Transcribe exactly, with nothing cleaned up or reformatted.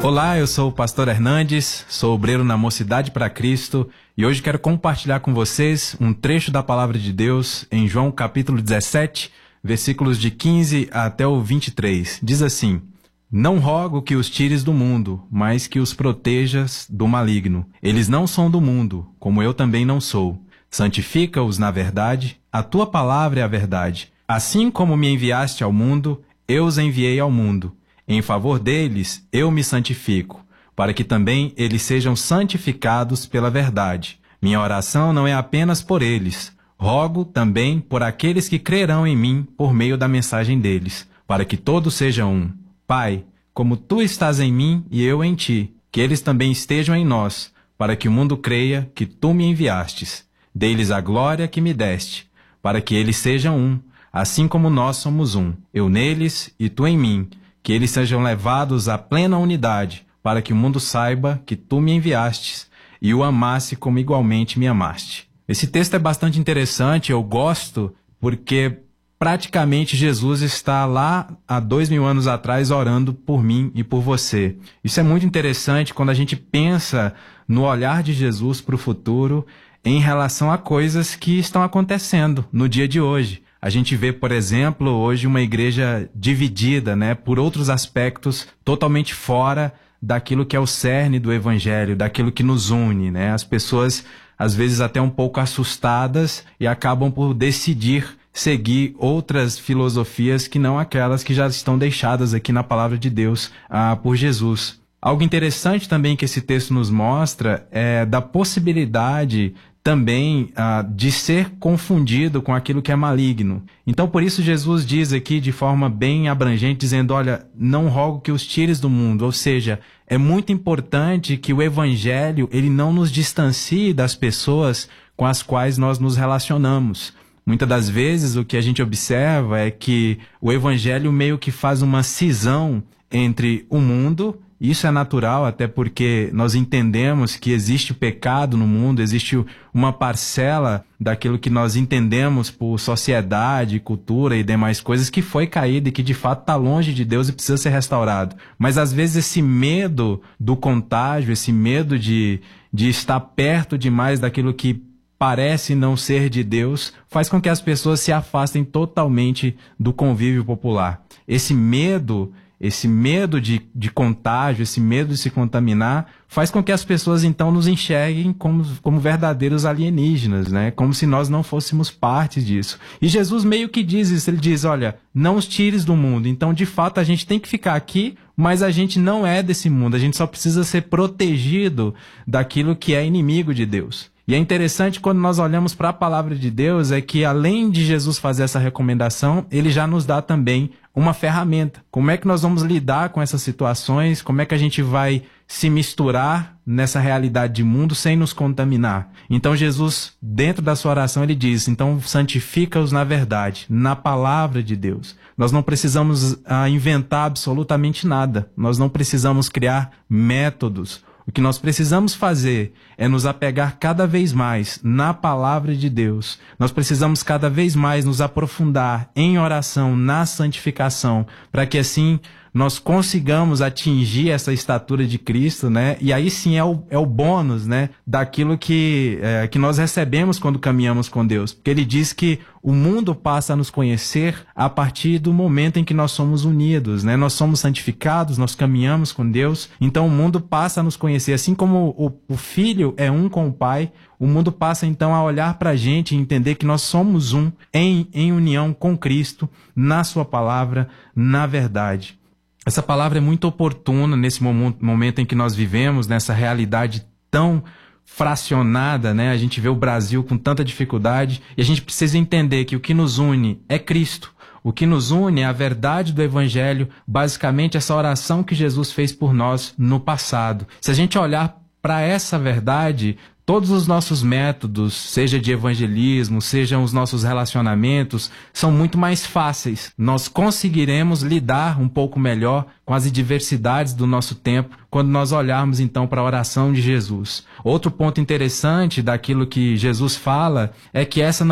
Olá, eu sou o Pastor Hernandes, sou obreiro na Mocidade para Cristo e hoje quero compartilhar com vocês um trecho da Palavra de Deus em João capítulo dezessete, versículos de quinze até o vinte e três. Diz assim: Não rogo que os tires do mundo, mas que os protejas do maligno. Eles não são do mundo, como eu também não sou. Santifica-os na verdade, a tua palavra é a verdade. Assim como me enviaste ao mundo, eu os enviei ao mundo. Em favor deles, eu me santifico, para que também eles sejam santificados pela verdade. Minha oração não é apenas por eles. Rogo também por aqueles que crerão em mim por meio da mensagem deles, para que todos sejam um. Pai, como tu estás em mim e eu em ti, que eles também estejam em nós, para que o mundo creia que tu me enviastes. Dei-lhes a glória que me deste, para que eles sejam um, assim como nós somos um, eu neles e tu em mim, que eles sejam levados à plena unidade, para que o mundo saiba que tu me enviastes e o amasse como igualmente me amaste. Esse texto é bastante interessante, eu gosto, porque praticamente Jesus está lá há dois mil anos atrás orando por mim e por você. Isso é muito interessante quando a gente pensa no olhar de Jesus para o futuro em relação a coisas que estão acontecendo no dia de hoje. A gente vê, por exemplo, hoje uma igreja dividida, né, por outros aspectos totalmente fora daquilo que é o cerne do evangelho, daquilo que nos une, né? As pessoas, às vezes, até um pouco assustadas e acabam por decidir seguir outras filosofias que não aquelas que já estão deixadas aqui na palavra de Deus ah, por Jesus. Algo interessante também que esse texto nos mostra é da possibilidade também ah, de ser confundido com aquilo que é maligno. Então, por isso, Jesus diz aqui de forma bem abrangente, dizendo, olha, não rogo que os tires do mundo. Ou seja, é muito importante que o evangelho ele não nos distancie das pessoas com as quais nós nos relacionamos. Muitas das vezes o que a gente observa é que o evangelho meio que faz uma cisão entre o mundo. Isso é natural, até porque nós entendemos que existe o pecado no mundo, existe uma parcela daquilo que nós entendemos por sociedade, cultura e demais coisas que foi caída e que de fato está longe de Deus e precisa ser restaurado. Mas às vezes esse medo do contágio, esse medo de, de estar perto demais daquilo que parece não ser de Deus, faz com que as pessoas se afastem totalmente do convívio popular. Esse medo... Esse medo de, de contágio, esse medo de se contaminar, faz com que as pessoas então nos enxerguem como, como verdadeiros alienígenas, né? Como se nós não fôssemos parte disso. E Jesus meio que diz isso, ele diz, olha, não os tires do mundo. Então, de fato, a gente tem que ficar aqui, mas a gente não é desse mundo. A gente só precisa ser protegido daquilo que é inimigo de Deus. E é interessante quando nós olhamos para a palavra de Deus, é que além de Jesus fazer essa recomendação, ele já nos dá também uma ferramenta. Como é que nós vamos lidar com essas situações? Como é que a gente vai se misturar nessa realidade de mundo sem nos contaminar? Então Jesus, dentro da sua oração, ele diz, então santifica-os na verdade, na palavra de Deus. Nós não precisamos ah, inventar absolutamente nada. Nós não precisamos criar métodos. O que nós precisamos fazer é nos apegar cada vez mais na palavra de Deus. Nós precisamos cada vez mais nos aprofundar em oração, na santificação, para que assim nós consigamos atingir essa estatura de Cristo, né? E aí sim é o, é o bônus, né? Daquilo que, é, que nós recebemos quando caminhamos com Deus. Porque ele diz que o mundo passa a nos conhecer a partir do momento em que nós somos unidos, né? Nós somos santificados, nós caminhamos com Deus, então o mundo passa a nos conhecer. Assim como o, o Filho é um com o Pai, o mundo passa então a olhar para a gente e entender que nós somos um em, em união com Cristo, na sua palavra, na verdade. Essa palavra é muito oportuna nesse momento em que nós vivemos, nessa realidade tão fracionada, né? A gente vê o Brasil com tanta dificuldade e a gente precisa entender que o que nos une é Cristo. O que nos une é a verdade do Evangelho, basicamente essa oração que Jesus fez por nós no passado. Se a gente olhar para essa verdade, todos os nossos métodos, seja de evangelismo, sejam os nossos relacionamentos, são muito mais fáceis. Nós conseguiremos lidar um pouco melhor com as adversidades do nosso tempo quando nós olharmos então para a oração de Jesus. Outro ponto interessante daquilo que Jesus fala é que essa